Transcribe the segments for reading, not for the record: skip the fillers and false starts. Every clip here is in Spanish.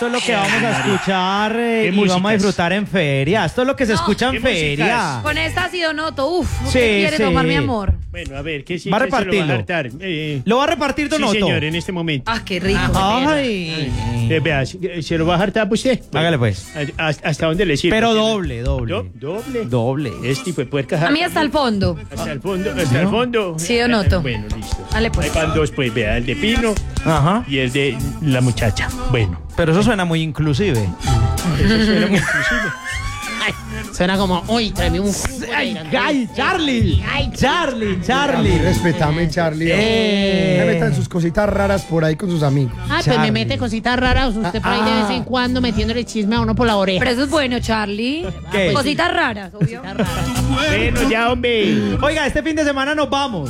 esto es lo que vamos a escuchar y vamos a disfrutar en feria. Esto es lo que se escucha en feria. Con esta ha sido Noto. Uf, Sí, ¿qué quiere tomar mi amor? Bueno, a ver, ¿qué sí? Va a ¿qué se lo va a repartirlo. hartar? ¿Lo va a repartir Don Sí, Otto? señor, en este momento. Ah, qué rico. Ay. Vea, ¿se lo va a hartar usted? Hágale pues. ¿Hasta dónde le sirve? Pero doble. ¿Doble? Doble. Este tipo de puerca. A mí hasta el fondo. Hasta el fondo, hasta el fondo. Sí, Don Otto. Bueno, listo. Dale, pues. Ahí van dos, pues, vea, el de Pino Ajá. y el de la muchacha. Bueno, Pero eso suena muy inclusive. eso suena muy inclusive. Suena como, uy, tráeme un... ¡Ay, Charlie! Charlie! Respetame, Charlie. Me metan sus cositas raras por ahí con sus amigos. Ah, pues me mete cositas raras usted por ahí de vez en cuando metiéndole chisme a uno por la oreja. Pero eso es bueno, Charlie. ¿Qué? Cositas raras, obvio. Bueno, ya, hombre. Oiga, este fin de semana nos vamos.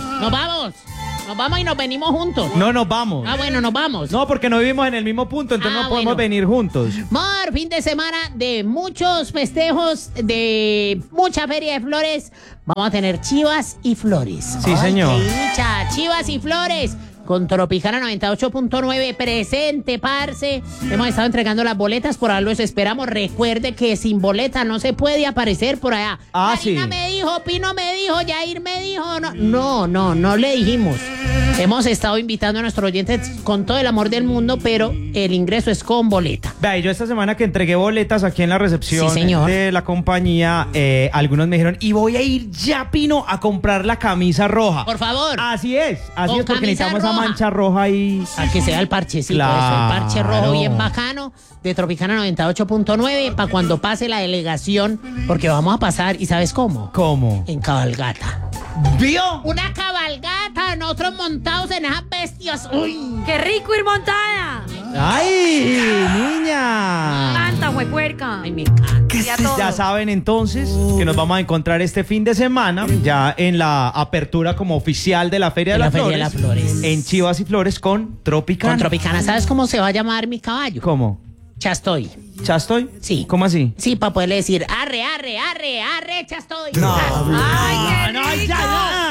Nos vamos y nos venimos juntos. No nos vamos. Ah, bueno, nos vamos. No, porque no vivimos en el mismo punto, entonces no podemos venir juntos. Amor, fin de semana de muchos festejos, de mucha feria de flores. Vamos a tener chivas y flores. Sí, señor. Chicha, chivas y flores. Con Tropicana 98.9 presente, parce. Hemos estado entregando las boletas, por algo los esperamos. Recuerde que sin boleta no se puede aparecer por allá. Ah, Karina sí. me dijo, Pino me dijo, Yair me dijo. No le dijimos. Hemos estado invitando a nuestros oyentes con todo el amor del mundo, pero el ingreso es con boleta. Vea, yo esta semana que entregué boletas aquí en la recepción Sí, señor. de la compañía, algunos me dijeron, y voy a ir ya, Pino, a comprar la camisa roja. Por favor. Así es, Con porque camisa necesitamos esa roja. mancha roja ahí. A que sea el parchecito, Claro. eso, el parche rojo bien bacano de Tropicana 98.9 para cuando pase la delegación, porque vamos a pasar, ¿y sabes cómo? ¿Cómo? En cabalgata. ¿Vio? Una cabalgata, nosotros montados en esas bestias. ¡Uy! ¡Qué rico ir montada! ¡Ay, niña! ¡Canta, huepuerca! Ay, me encanta. Y a todos. Ya saben entonces que nos vamos a encontrar este fin de semana, ya en la apertura como oficial de la Feria de De la las Feria de las Flores. En Chivas y Flores con Tropicana. Con Tropicana, ¿sabes cómo se va a llamar mi caballo? ¿Cómo? Chastoy. ¿Chastoy? Sí. ¿Cómo así? Sí, para poderle decir, arre, Chastoy. No. ¡Ay, qué no, rico! ya.